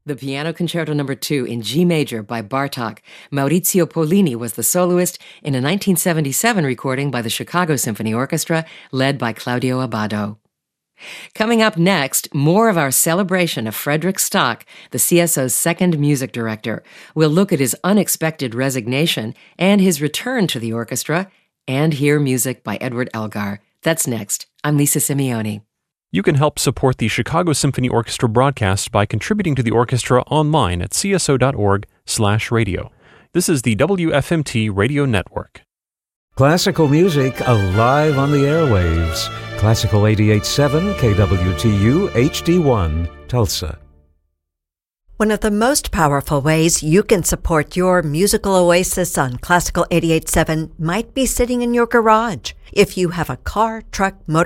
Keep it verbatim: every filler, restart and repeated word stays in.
The Piano Concerto Number two in G major by Bartók. Maurizio Pollini was the soloist in a nineteen seventy-seven recording by the Chicago Symphony Orchestra, led by Claudio Abbado. Coming up next, more of our celebration of Frederick Stock, the C S O's second music director. We'll look at his unexpected resignation and his return to the orchestra, and hear music by Edward Elgar. That's next. I'm Lisa Simeoni. You can help support the Chicago Symphony Orchestra broadcast by contributing to the orchestra online at c s o dot org slash radio. This is the W F M T Radio Network. Classical music alive on the airwaves. Classical eighty-eight point seven K W T U H D one, Tulsa. One of the most powerful ways you can support your musical oasis on Classical eighty-eight point seven might be sitting in your garage. If you have a car, truck, motor